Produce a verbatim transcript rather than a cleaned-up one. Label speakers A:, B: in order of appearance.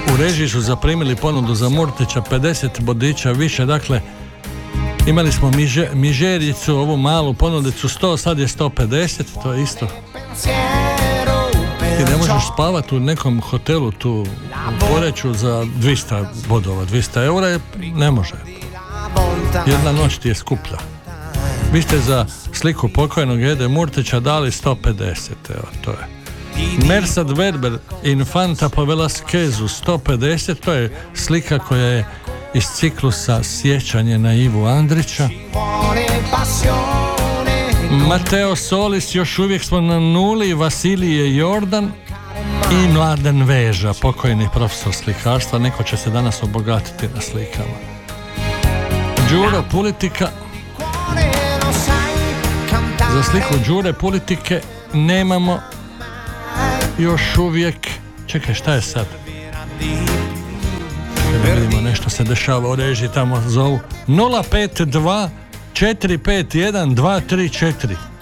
A: U režiji su zaprimili ponudu za Murtića, pedeset bodića više, dakle imali smo miže, mižericu, ovu malu ponudicu sto, sad je sto pedeset, to je isto. Ti ne možeš spavati u nekom hotelu tu u Poreču za dvjesto bodova, dvjesto eura je, ne može. Jedna noć ti je skuplja. Vi ste za sliku pokojnog Ede Murtića dali sto pedeset, evo to je. Mersad Verber Infanta po Velasquezu sto pedeset, to je slika koja je iz ciklusa Sjećanje na Ivu Andrića. Mateo Solis, još uvijek smo na nuli, Vasilije Jordan i Mladen Veža, pokojni profesor slikarstva, neko će se danas obogatiti na slikama. Đuro Politika. Za sliku Đure Politike nemamo još uvijek, čekaj, šta je sad? Čekaj da vidimo, nešto se dešava u režiji, tamo zovu nula pet dva četiri pet jedan dva tri četiri.